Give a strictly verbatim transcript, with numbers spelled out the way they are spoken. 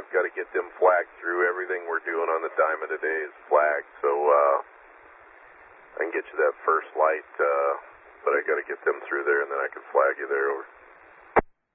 I've got to get them flagged through. Everything we're doing on the diamond today is flagged, so uh, I can get you that first light, uh, but I got to get them through there, and then I can flag you there. Over.